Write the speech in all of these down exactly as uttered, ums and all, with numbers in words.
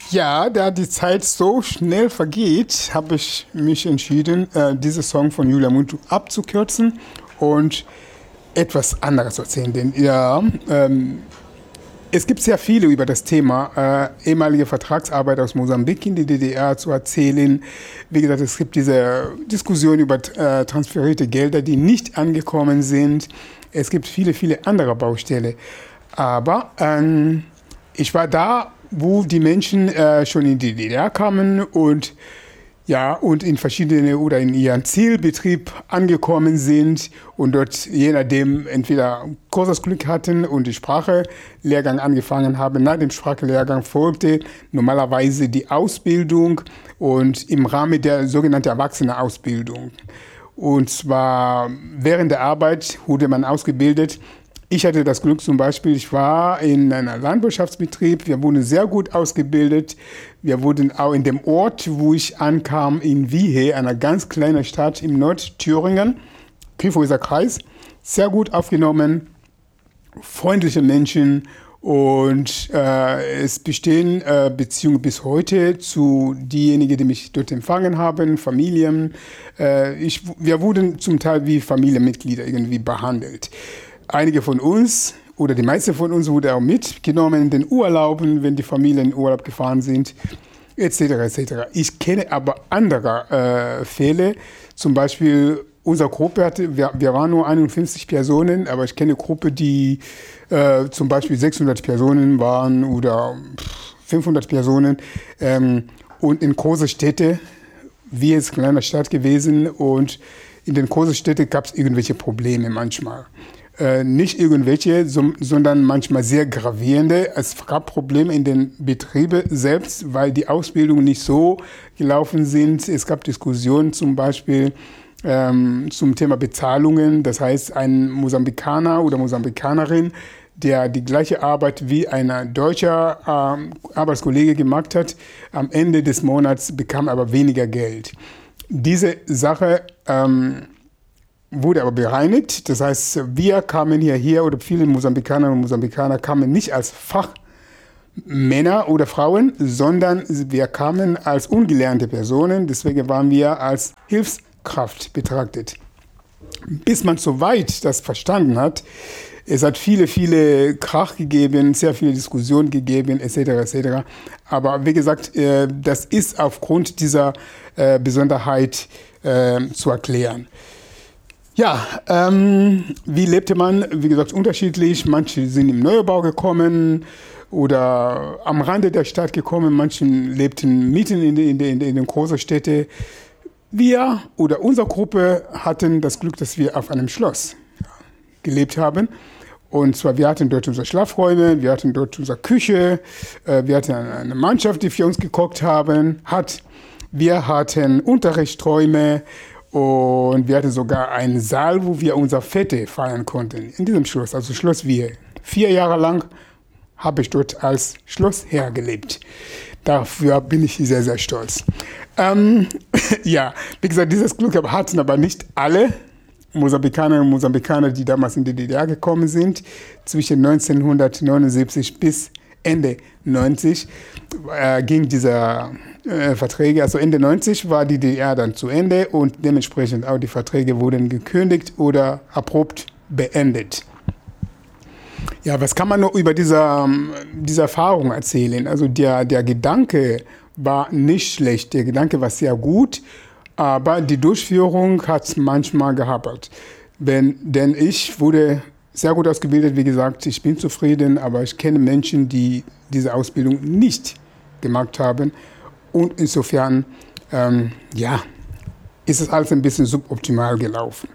Ja, da die Zeit so schnell vergeht, habe ich mich entschieden, äh, diesen Song von Julia Muntu abzukürzen und etwas anderes zu erzählen. Denn ja, ähm, es gibt sehr viele über das Thema, äh, ehemalige Vertragsarbeiter aus Mosambik in die D D R zu erzählen. Wie gesagt, es gibt diese Diskussion über äh, transferierte Gelder, die nicht angekommen sind. Es gibt viele, viele andere Baustelle. Aber ähm, ich war da, wo die Menschen äh, schon in die D D R kamen und ja, und in verschiedene oder in ihren Zielbetrieb angekommen sind und dort je nachdem entweder großes Glück hatten und die Sprachelehrgang angefangen haben. Nach dem Sprachelehrgang folgte normalerweise die Ausbildung und im Rahmen der sogenannten Erwachsenenausbildung. Und zwar während der Arbeit wurde man ausgebildet. Ich hatte das Glück zum Beispiel, ich war in einem Landwirtschaftsbetrieb, wir wurden sehr gut ausgebildet. Wir wurden auch in dem Ort, wo ich ankam, in Wiehe, einer ganz kleinen Stadt im Nordthüringen, Kyffhäuser Kreis, sehr gut aufgenommen, freundliche Menschen und äh, es bestehen äh, Beziehungen bis heute zu denjenigen, die mich dort empfangen haben, Familien. Äh, ich, wir wurden zum Teil wie Familienmitglieder irgendwie behandelt. Einige von uns oder die meisten von uns wurden auch mitgenommen in den Urlauben, wenn die Familien in Urlaub gefahren sind, et cetera et cetera. Ich kenne aber andere äh, Fälle, zum Beispiel unsere Gruppe hatte, wir, wir waren nur einundfünfzig Personen, aber ich kenne eine Gruppe, die äh, zum Beispiel sechshundert Personen waren oder fünfhundert Personen ähm, und in große Städte, wie es eine kleine Stadt gewesen und in den großen Städten gab es irgendwelche Probleme manchmal. Äh, nicht irgendwelche, so, sondern manchmal sehr gravierende. Es gab Probleme in den Betrieben selbst, weil die Ausbildungen nicht so gelaufen sind. Es gab Diskussionen zum Beispiel ähm, zum Thema Bezahlungen. Das heißt, ein Mosambikaner oder Mosambikanerin, der die gleiche Arbeit wie ein deutscher ähm, Arbeitskollege gemacht hat, am Ende des Monats bekam aber weniger Geld. Diese Sache ähm, wurde aber bereinigt. Das heißt, wir kamen hierher oder viele Mosambikanerinnen und Mosambikaner kamen nicht als Fachmänner oder Frauen, sondern wir kamen als ungelernte Personen. Deswegen waren wir als Hilfskraft betrachtet. Bis man soweit das verstanden hat, es hat viele, viele Krach gegeben, sehr viele Diskussionen gegeben, et cetera et cetera. Aber wie gesagt, das ist aufgrund dieser Besonderheit zu erklären. Ja, ähm, wie lebte man? Wie gesagt, unterschiedlich. Manche sind im Neubau gekommen oder am Rande der Stadt gekommen. Manche lebten mitten in, in, in, in den großen Städten. Wir oder unsere Gruppe hatten das Glück, dass wir auf einem Schloss gelebt haben. Und zwar, wir hatten dort unsere Schlafräume, wir hatten dort unsere Küche, äh, wir hatten eine Mannschaft, die für uns gekocht haben, hat. Wir hatten Unterrichtsräume. Und wir hatten sogar einen Saal, wo wir unsere Fete feiern konnten, in diesem Schloss, also Schloss Wiehe. Vier Jahre lang habe ich dort als Schlossherr gelebt. Dafür bin ich sehr, sehr stolz. Ähm, ja, wie gesagt, dieses Glück hatten aber nicht alle Mosambikanerinnen und Mosambikaner, die damals in die D D R gekommen sind, zwischen neunzehnhundertneunundsiebzig bis Ende neunzig äh, ging dieser äh, Verträge, also Ende neunzig war die D D R dann zu Ende und dementsprechend auch die Verträge wurden gekündigt oder abrupt beendet. Ja, was kann man noch über diese, diese Erfahrung erzählen? Also der, der Gedanke war nicht schlecht, der Gedanke war sehr gut, aber die Durchführung hat manchmal gehapert. Wenn, denn ich wurde sehr gut ausgebildet, wie gesagt, ich bin zufrieden, aber ich kenne Menschen, die diese Ausbildung nicht gemacht haben. Und insofern, ähm, ja, ist es alles ein bisschen suboptimal gelaufen.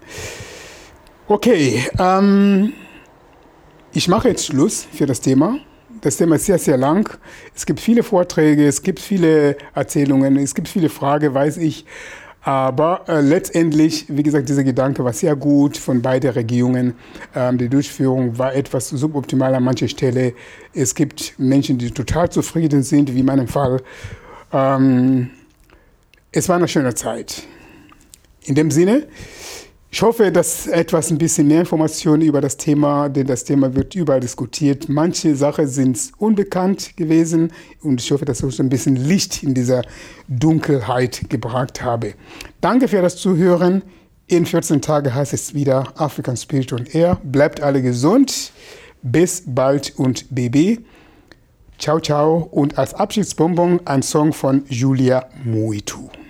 Okay, ähm, ich mache jetzt Schluss für das Thema. Das Thema ist sehr, sehr lang. Es gibt viele Vorträge, es gibt viele Erzählungen, es gibt viele Fragen, weiß ich. Aber äh, letztendlich, wie gesagt, dieser Gedanke war sehr gut von beiden Regierungen. Ähm, die Durchführung war etwas suboptimal an mancher Stelle. Es gibt Menschen, die total zufrieden sind, wie in meinem Fall. Ähm, es war eine schöne Zeit. In dem Sinne, Ich hoffe, dass etwas ein bisschen mehr Informationen über das Thema, denn das Thema wird überall diskutiert. Manche Sachen sind unbekannt gewesen und ich hoffe, dass ich ein bisschen Licht in dieser Dunkelheit gebracht habe. Danke für das Zuhören. In vierzehn Tagen heißt es wieder African Spirit on Air. Bleibt alle gesund. Bis bald und B B. Ciao, ciao. Und als Abschiedsbonbon ein Song von Julia Moitu.